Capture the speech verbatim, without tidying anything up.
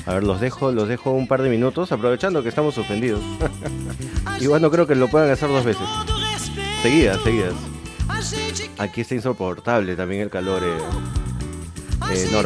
A ver, los dejo, los dejo un par de minutos, aprovechando que estamos suspendidos. Igual no creo que lo puedan hacer dos veces. Seguidas, seguidas. Aquí está insoportable también el calor. Eh, eh, no,